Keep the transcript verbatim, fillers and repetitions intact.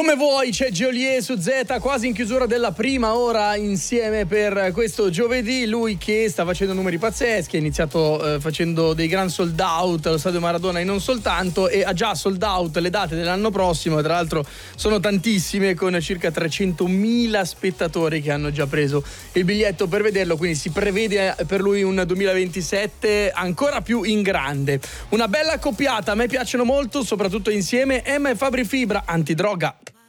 Come vuoi, c'è Geolier su Z, quasi in chiusura della prima ora insieme per questo giovedì. Lui che sta facendo numeri pazzeschi, ha iniziato eh, facendo dei gran sold out allo Stadio Maradona e non soltanto, e ha già sold out le date dell'anno prossimo. Tra l'altro sono tantissime, con circa trecentomila spettatori che hanno già preso il biglietto per vederlo, quindi si prevede per lui un duemilaventisette ancora più in grande. Una bella accoppiata, a me piacciono molto, soprattutto insieme Emma e Fabri Fibra, Antidroga.